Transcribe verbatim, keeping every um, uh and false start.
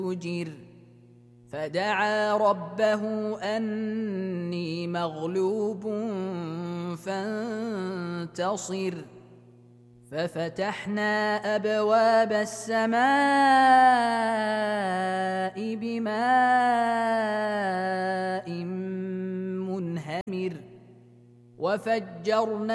تجر فدعا ربه أني مغلوب فانتصر ففتحنا أبواب السماء بماء منهمر وفجرنا